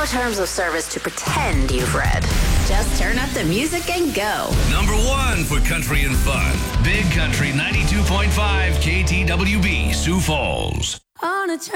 terms of service to pretend you've read. Just turn up the music and go. Number 1 for country and fun. Big Country 92.5 KTWB, Sioux Falls. On a